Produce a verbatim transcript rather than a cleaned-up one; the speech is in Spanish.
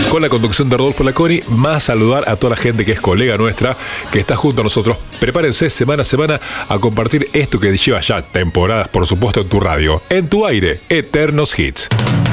con la conducción de Rodolfo Laconi, más saludar a toda la gente que es colega nuestra, que está junto a nosotros. Prepárense semana a semana a compartir esto que lleva ya temporadas, por supuesto, en tu radio, en tu aire, Eternos Hits.